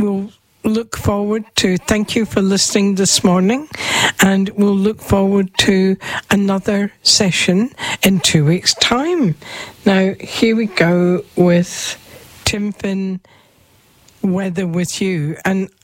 we'll look forward to, thank you for listening this morning, and we'll look forward to another session in 2 weeks' time. Now, here we go with Tim Finn, Weather With You. And